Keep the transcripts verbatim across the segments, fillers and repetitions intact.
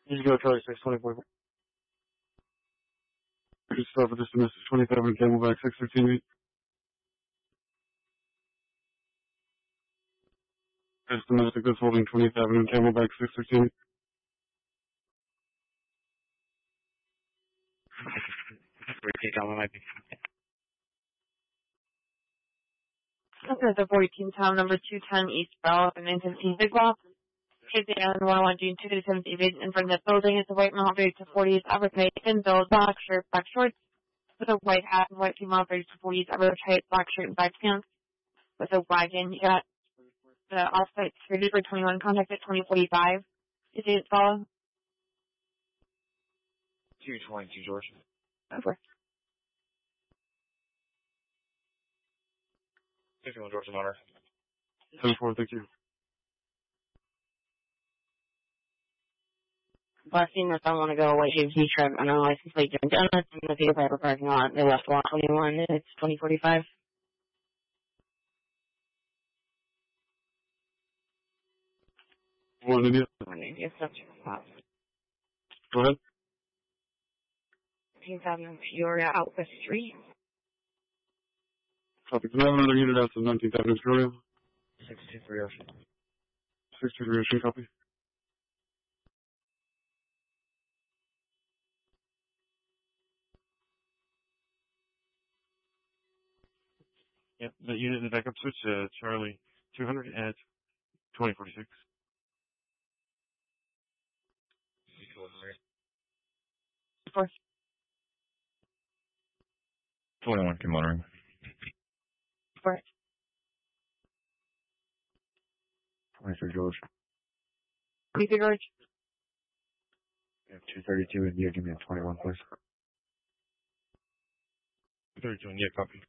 You go Charlie six twenty-four. Just start for this domestic twenty-seven Camelback six thirteen eight. This domestic is holding twenty-seven Camelback six thirteen eight. Okay, the fourteen town number two ten East Bell and then fifteen Big Block. Tuesday Island one oh one June two to seventh evening in front of the building is a white male thirty to forties average height and build, black shirt, black shorts with a white hat and white female thirty to forties average height, black shirt and black pants with a wagon. You got the off-site security for twenty-one contact at twenty forty-five. Is it follow? two twenty-two George. Over. fifty-one George Motor. ten four, thank you. Last seen this, I want to go away to the truck on a license plate driven donuts in the Peter Piper parking lot. They left lot twenty-one. It's twenty forty-five. One idiot. Yes, that's your spot. Go ahead. fifteen thousand Peoria Outwest Street. Copy. Can I have another unit out to nineteenth Avenue Peoria? six two three Ocean. six two three Ocean, copy. Yep, the unit in the backup switch, uh, Charlie two hundred at twenty forty-six. Four. twenty-one, good morning. Four. twenty-three George. Creepy George. We have two thirty-two in here, give me a twenty-one, please. thirty-two, yeah, copy.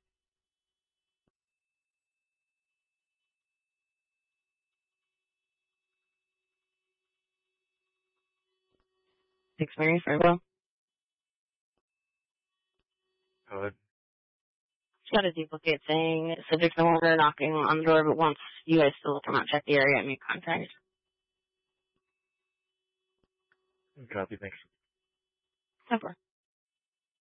Six Mary Farewell. Go ahead. It's got a duplicate saying subject no longer knocking on the door, but once you guys still come out, check the area and make contact. Copy, thanks. Over.